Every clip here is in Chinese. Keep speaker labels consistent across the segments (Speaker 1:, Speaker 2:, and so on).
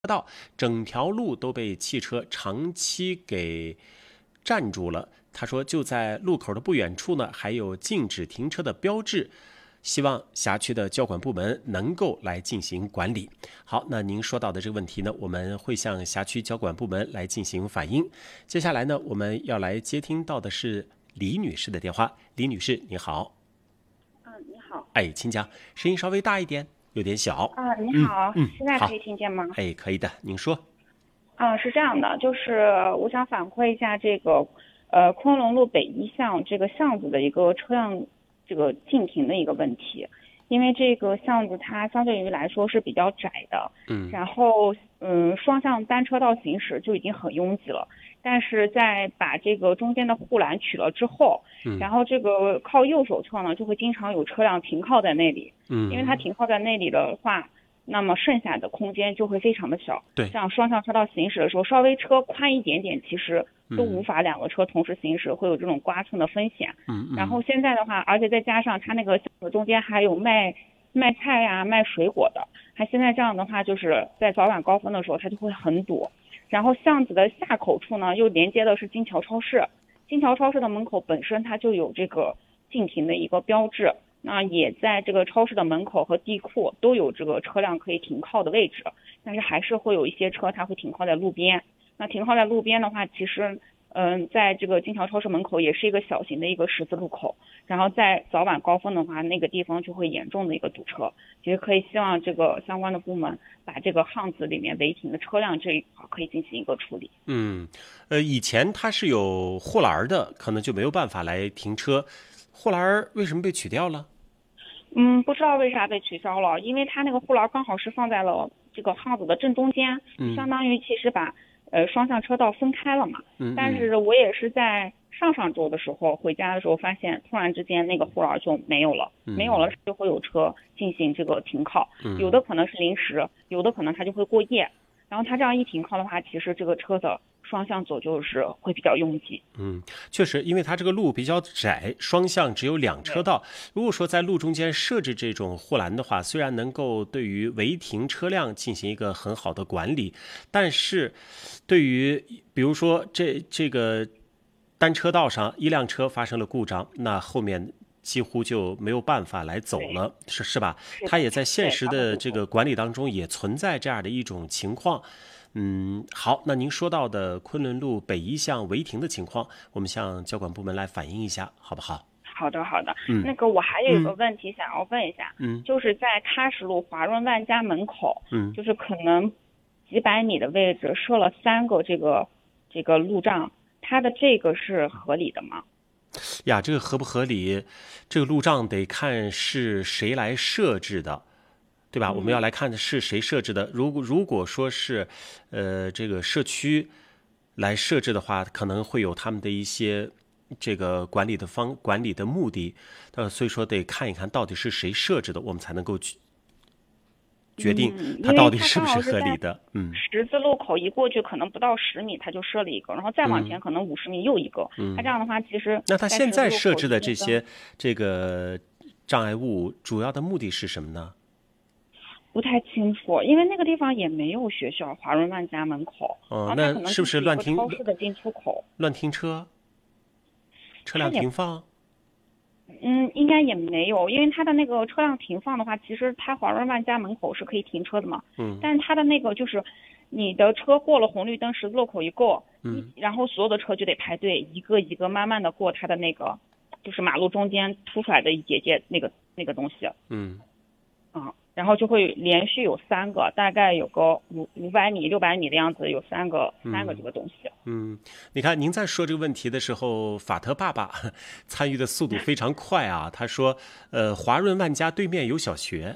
Speaker 1: 道，整条路都被汽车长期给占住了。他说，就在路口的不远处呢，还有禁止停车的标志。希望辖区的交管部门能够来进行管理。好，那您说到的这个问题呢，我们会向辖区交管部门来进行反映。接下来呢，我们要来接听到的是李女士的电话。李女士，你好。
Speaker 2: 你好。
Speaker 1: 请讲，声音稍微大一点，有点小。
Speaker 2: 你好，现在可以听见吗？
Speaker 1: 可以的，您说。
Speaker 2: 是这样的，就是我想反馈一下这个，昆仑路北一巷这个巷子的一个车辆这个禁停的一个问题，因为这个巷子它相对于来说是比较窄的，然后双向单车道行驶就已经很拥挤了，但是在把这个中间的护栏取了之后，然后这个靠右手侧呢就会经常有车辆停靠在那里，因为它停靠在那里的话，那么剩下的空间就会非常的小。
Speaker 1: 对，
Speaker 2: 这样双向车道行驶的时候，稍微车宽一点点，其实都无法两个车同时行驶，会有这种刮蹭的风险。然后现在的话，而且再加上它那个巷子中间还有卖菜呀、卖水果的，它现在这样的话，就是在早晚高峰的时候，它就会很堵。然后巷子的下口处呢，又连接的是金桥超市，金桥超市的门口本身它就有这个禁停的一个标志。那也在这个超市的门口和地库都有这个车辆可以停靠的位置，但是还是会有一些车它会停靠在路边。那停靠在路边的话，其实在这个金桥超市门口也是一个小型的一个十字路口，然后在早晚高峰的话，那个地方就会严重的一个堵车。其实可以希望这个相关的部门把这个巷子里面违停的车辆这一块可以进行一个处理。
Speaker 1: 以前它是有护栏的，可能就没有办法来停车。护栏为什么被取掉了？
Speaker 2: 不知道为啥被取消了，因为它那个护栏刚好是放在了这个巷子的正中间，相当于其实把双向车道分开了嘛。但是我也是在上周的时候回家的时候发现，突然之间那个护栏就没有了，没有了就会有车进行这个停靠，有的可能是临时，有的可能它就会过夜。然后它这样一停靠的话，其实这个车的双向走就是会比较拥挤。
Speaker 1: 确实，因为它这个路比较窄，双向只有2车道。如果说在路中间设置这种护栏的话，虽然能够对于违停车辆进行一个很好的管理，但是对于比如说这个单车道上一辆车发生了故障，那后面几乎就没有办法来走了，是吧？它也在现实的这个管理当中也存在这样的一种情况。好，那您说到的昆仑路北一巷违停的情况，我们向交管部门来反映一下，好不好？
Speaker 2: 好的。那个我还有一个问题想要问一下，就是在喀什路华润万家门口，就是可能几百米的位置设了3个这个路障，它的这个是合理的吗？
Speaker 1: 呀，这个合不合理？这个路障得看是谁来设置的，对吧？我们要来看的是谁设置的。如果说是，这个社区来设置的话，可能会有他们的一些这个管理的目的，所以说得看一看到底是谁设置的，我们才能够决定它到底是不是合理的。
Speaker 2: 十字路口一过去可能不到10米，它就设了一个，然后再往前可能50米又一个。它这样的话，其实
Speaker 1: 那它现在设置的这些这个障碍物主要的目的是什么呢？
Speaker 2: 不太清楚，因为那个地方也没有学校，华润万家门口。
Speaker 1: 那是不是乱停？
Speaker 2: 超市的进出口。
Speaker 1: 乱停车？车辆停放？
Speaker 2: 应该也没有，因为它的那个车辆停放的话，其实它华润万家门口是可以停车的嘛。但是它的那个就是你的车过了红绿灯十字路口一过，然后所有的车就得排队，一个一个慢慢的过它的那个就是马路中间凸出来的一节节那个东西。然后就会连续有3个，大概有个500米、600米的样子，有3个这个东西。
Speaker 1: 你看您在说这个问题的时候，法特爸爸参与的速度非常快啊。他说，华润万家对面有小学。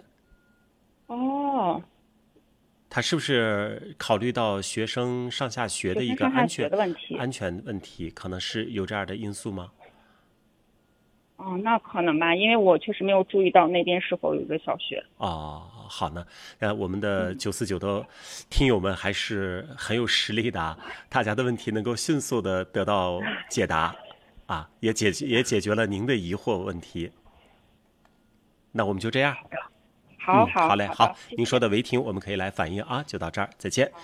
Speaker 1: 他是不是考虑到学生上下学的一个安全问题，可能是有这样的因素吗？
Speaker 2: 那可能吧，因为我确实没有注意到那边是否有一个小学。
Speaker 1: 好呢，我们的949的听友们还是很有实力的，大家的问题能够迅速的得到解答也解决了您的疑惑问题。那我们就这样。
Speaker 2: 好好
Speaker 1: 好嘞，
Speaker 2: 好，
Speaker 1: 您说的违停我们可以来反映啊，就到这儿，再见。